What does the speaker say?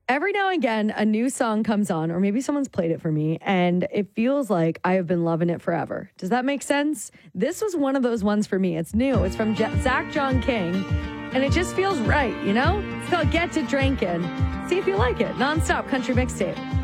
Every now and again, a new song comes on, or maybe someone's played it for me, and it feels like I have been loving it forever. Does that make sense? This was one of those ones for me. It's new. It's from Zach John King, and it just feels right, you know? It's called Get to Drinkin'. See if you like it. Non-stop country mixtape.